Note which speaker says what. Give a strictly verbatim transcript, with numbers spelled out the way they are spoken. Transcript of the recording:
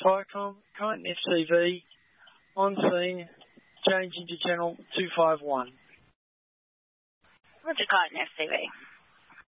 Speaker 1: FICOM, Kyneton F C V, on scene, changing to channel two five one.
Speaker 2: Roger, Kyneton F C V.